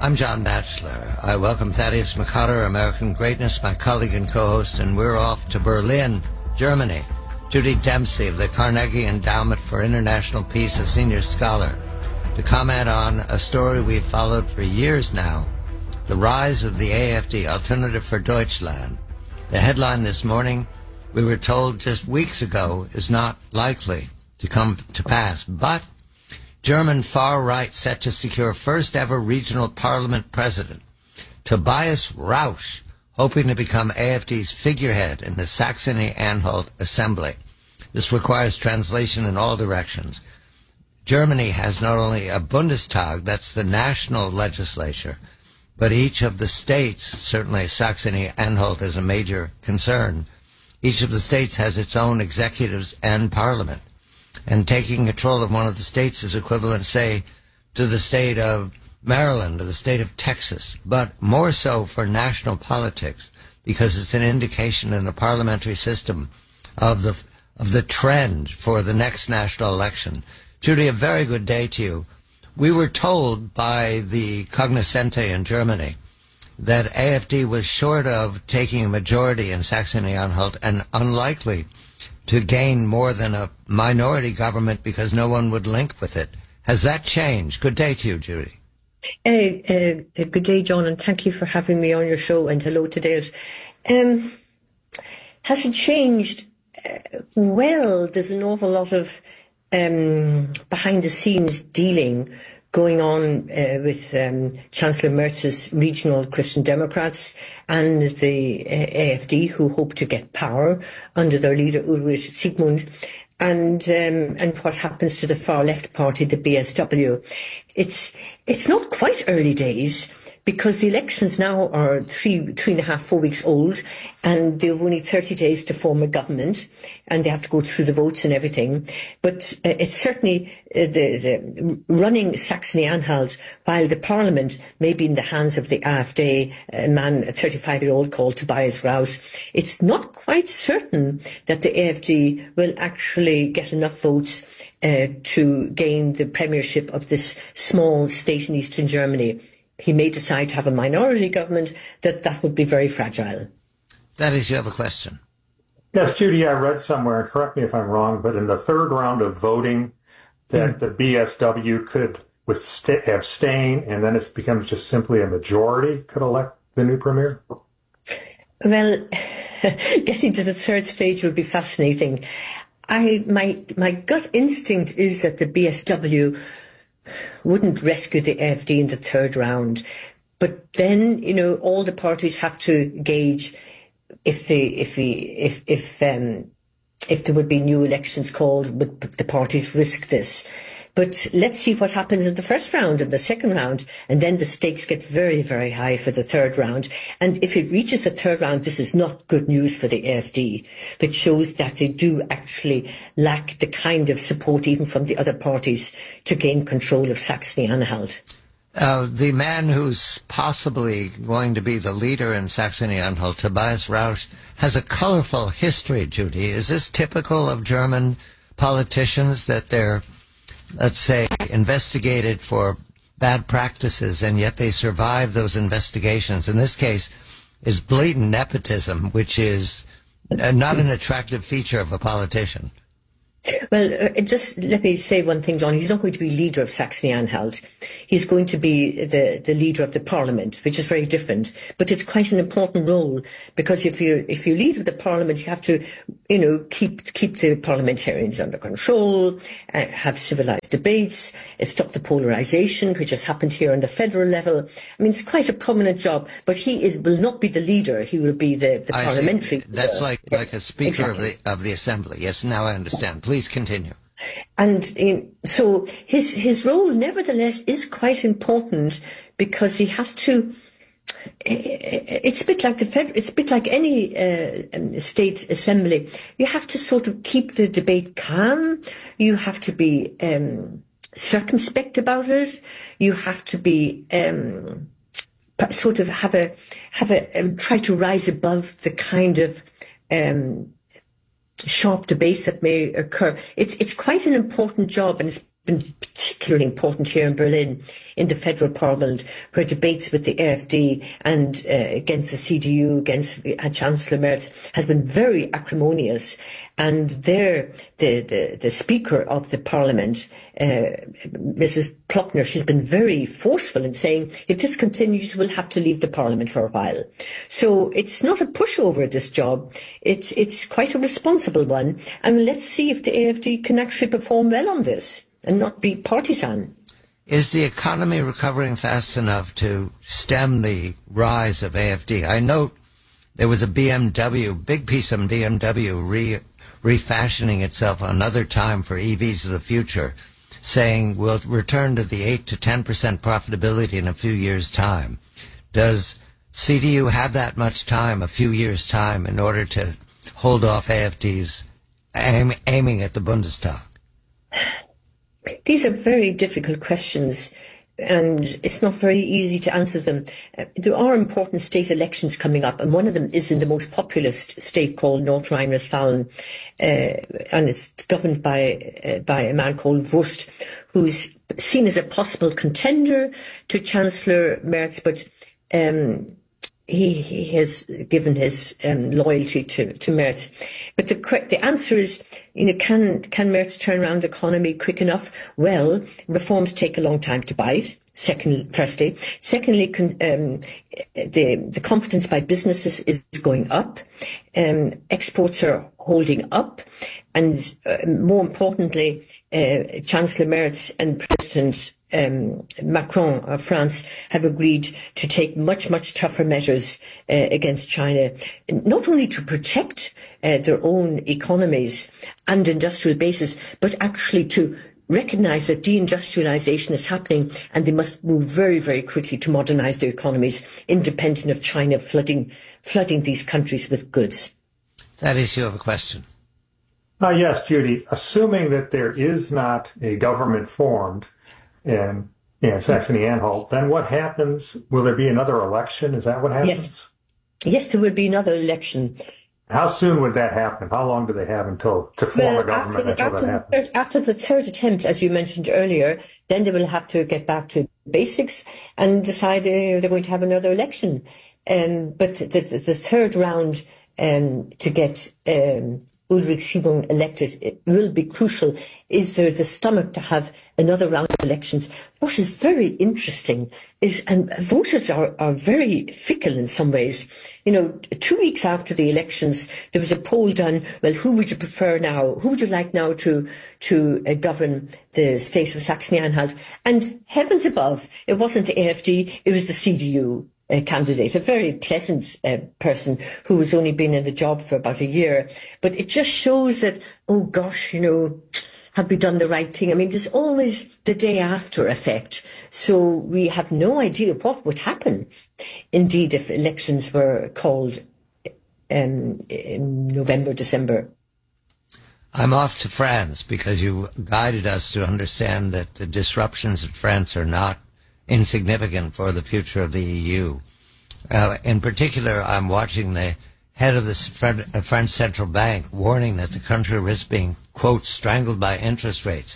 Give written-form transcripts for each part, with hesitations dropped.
I'm John Batchelor. I welcome Thaddeus McCotter, American Greatness, my colleague and co-host, and we're off to Berlin, Germany. Judy Dempsey of the Carnegie Endowment for International Peace, a senior scholar, to comment on a story we've followed for years now, the rise of the AfD, Alternative for Deutschland. The headline this morning, we were told just weeks ago, is not likely to come to pass, but German far right set to secure first ever regional parliament president. Tobias Rausch, hoping to become AfD's figurehead in the Saxony-Anhalt Assembly. This requires translation in all directions. Germany has not only a Bundestag, that's the national legislature, but each of the states, certainly Saxony-Anhalt is a major concern, each of the states has its own executives and parliament. And taking control of one of the states is equivalent, say, to the state of Maryland or the state of Texas, but more so for national politics because it's an indication in a parliamentary system of the trend for the next national election. Judy, a very good day to you. We were told by the cognoscente in Germany that AfD was short of taking a majority in Saxony-Anhalt and unlikely to gain more than a minority government because no one would link with it. Has that changed? Good day to you, Judy. Good day, John, and thank you for having me on your show, and hello to Dave. Has it changed? Well, there's an awful lot of behind-the-scenes dealing going on with Chancellor Merz's regional Christian Democrats and the AfD, who hope to get power under their leader Ulrich Siegmund, and what happens to the far left party, the BSW. It's not quite early days, because the elections now are 3.5, 4 weeks old, and they have only 30 days to form a government, and they have to go through the votes and everything. But it's certainly the running Saxony-Anhalt, while the parliament may be in the hands of the AfD, a 35-year-old called Tobias Rausch, it's not quite certain that the AfD will actually get enough votes to gain the premiership of this small state in eastern Germany. He may decide to have a minority government, that would be very fragile. That is, you have a question. Yes, Judy, I read somewhere, and correct me if I'm wrong, but in the third round of voting, that the BSW could abstain, and then it becomes just simply a majority could elect the new premier? Well, getting to the third stage would be fascinating. My gut instinct is that the BSW wouldn't rescue the AfD in the third round. But then, all the parties have to gauge if there would be new elections called, would the parties risk this? But let's see what happens in the first round and the second round, and then the stakes get very, very high for the third round. And if it reaches the third round, this is not good news for the AfD. It shows that they do actually lack the kind of support even from the other parties to gain control of Saxony-Anhalt. The man who's possibly going to be the leader in Saxony-Anhalt, Tobias Rausch, has a colorful history, Judy. Is this typical of German politicians, that they're, let's say, investigated for bad practices, and yet they survive those investigations? In this case, is blatant nepotism, which is not an attractive feature of a politician. Well, just let me say one thing, John. He's not going to be leader of Saxony-Anhalt. He's going to be the leader of the parliament, which is very different. But it's quite an important role, because if you lead with the parliament, you have to, keep the parliamentarians under control, have civilized debates, stop the polarization, which has happened here on the federal level. I mean, it's quite a prominent job, but he will not be the leader. He will be the parliamentary leader. That's like a speaker exactly. of the assembly. Yes, now I understand. Please continue. And so his role, nevertheless, is quite important, because he has to. It's a bit like it's a bit like any state assembly. You have to sort of keep the debate calm. You have to be circumspect about it. You have to be sort of try to rise above the kind of sharp debates that may occur. It's quite an important job, and it's been particularly important here in Berlin, in the federal parliament, where debates with the AfD and against the CDU, against Chancellor Merz, has been very acrimonious. And there, the Speaker of the Parliament, Mrs. Klockner, she's been very forceful in saying, if this continues, we'll have to leave the Parliament for a while. So it's not a pushover, this job. It's quite a responsible one. And let's see if the AfD can actually perform well on this and not be partisan. Is the economy recovering fast enough to stem the rise of AfD? I note there was a big piece of BMW refashioning itself another time for EVs of the future, saying we'll return to the 8 to 10% profitability in a few years' time. Does CDU have that much time, a few years' time, in order to hold off AfD's aiming at the Bundestag? These are very difficult questions, and it's not very easy to answer them. There are important state elections coming up, and one of them is in the most populist state called North Rhine-Westphalia, and it's governed by a man called Wurst, who's seen as a possible contender to Chancellor Merz, but he has given his loyalty to Merz. But the answer is, can Merz turn around the economy quick enough? Well, reforms take a long time to bite. Firstly. Secondly, the confidence by businesses is going up. Exports are holding up. And more importantly, Chancellor Merz and President Macron of France have agreed to take much, much tougher measures against China, not only to protect their own economies and industrial bases, but actually to recognise that deindustrialisation is happening, and they must move very, very quickly to modernise their economies, independent of China flooding these countries with goods. That is, you have a question. Yes, Judy. Assuming that there is not a government formed in Saxony-Anhalt, then what happens? Will there be another election? Is that what happens? Yes, there will be another election. How soon would that happen? How long do they have to form a government until that happens? After the third attempt, as you mentioned earlier, then they will have to get back to basics and decide they're going to have another election. But the third round to get Ulrich Siebung elected, it will be crucial. Is there the stomach to have another round of elections? What is very interesting is, and voters are very fickle in some ways. 2 weeks after the elections, there was a poll done. Well, who would you prefer now? Who would you like now to govern the state of Saxony-Anhalt? And heavens above, it wasn't the AfD, it was the CDU. Candidate, a very pleasant person who has only been in the job for about a year. But it just shows that, oh gosh, have we done the right thing? I mean, there's always the day after effect. So we have no idea what would happen, indeed, if elections were called in November, December. I'm off to France because you guided us to understand that the disruptions in France are not insignificant for the future of the EU. In particular, I'm watching the head of the French Central Bank warning that the country risks being, quote, strangled by interest rates.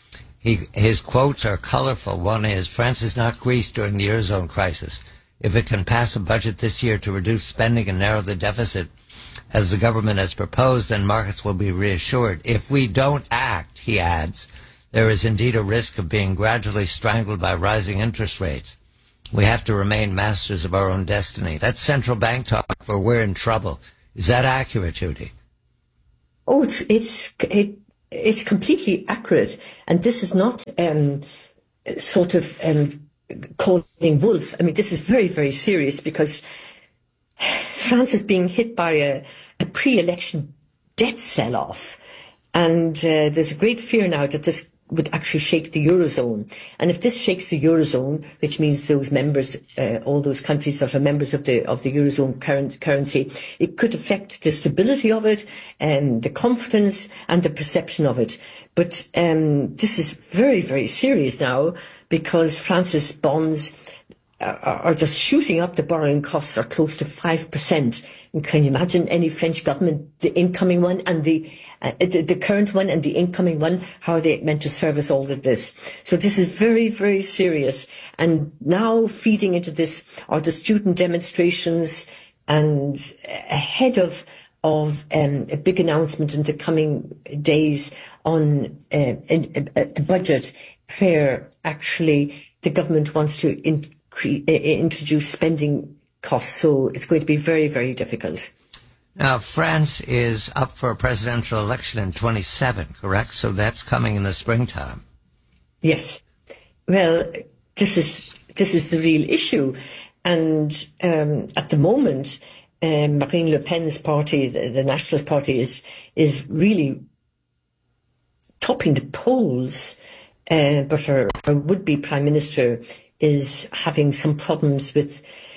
His quotes are colorful. One is, France is not Greece during the Eurozone crisis. If it can pass a budget this year to reduce spending and narrow the deficit, as the government has proposed, then markets will be reassured. If we don't act, he adds, there is indeed a risk of being gradually strangled by rising interest rates. We have to remain masters of our own destiny. That's central bank talk for we're in trouble. Is that accurate, Judy? Oh, it's completely accurate. And this is not calling wolf. I mean, this is very, very serious because France is being hit by a pre-election debt sell-off. And there's a great fear now that this would actually shake the Eurozone. And if this shakes the Eurozone, which means those members, all those countries that are members of the Eurozone currency, it could affect the stability of it, and the confidence and the perception of it. But this is very, very serious now because France's bonds are just shooting up. The borrowing costs are close to 5%. And can you imagine any French government, the incoming one and the current one and the incoming one, how are they meant to service all of this? So this is very, very serious. And now feeding into this are the student demonstrations, and ahead of a big announcement in the coming days on the budget, where actually the government wants to introduce spending costs. So it's going to be very, very difficult. Now, France is up for a presidential election in 27, correct? So that's coming in the springtime. Yes. Well, this is the real issue. And at the moment, Marine Le Pen's party, the Nationalist Party, is really topping the polls. But her would-be Prime Minister is having some problems with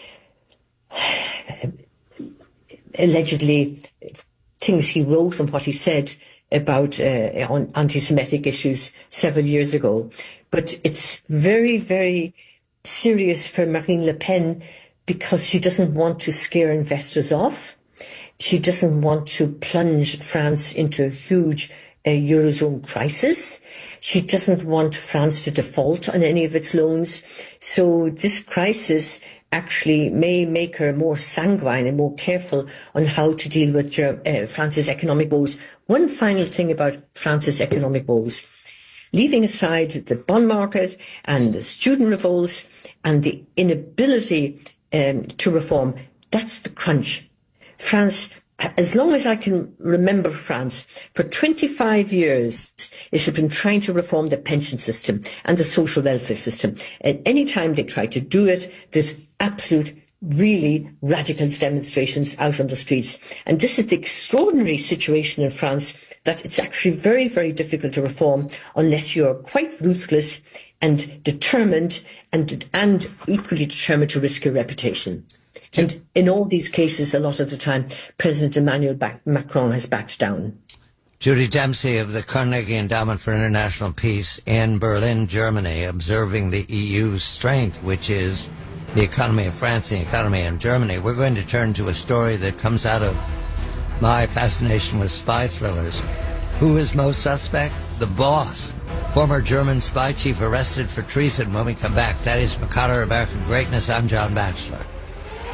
allegedly things he wrote and what he said about on anti-Semitic issues several years ago. But it's very, very serious for Marine Le Pen because she doesn't want to scare investors off. She doesn't want to plunge France into a huge Eurozone crisis. She doesn't want France to default on any of its loans. So this crisis actually may make her more sanguine and more careful on how to deal with France's economic woes. One final thing about France's economic woes. Leaving aside the bond market and the student revolts and the inability to reform, that's the crunch. France, as long as I can remember France, for 25 years, it has been trying to reform the pension system and the social welfare system. And any time they try to do it, there's absolute, really radical demonstrations out on the streets. And this is the extraordinary situation in France, that it's actually very, very difficult to reform unless you're quite ruthless and determined and equally determined to risk your reputation. And in all these cases, a lot of the time, President Emmanuel Macron has backed down. Judy Dempsey of the Carnegie Endowment for International Peace in Berlin, Germany, observing the EU's strength, which is the economy of France and the economy of Germany. We're going to turn to a story that comes out of my fascination with spy thrillers. Who is most suspect? The boss. Former German spy chief arrested for treason. When we come back, Thaddeus McConnor, American Greatness. I'm John Batchelor.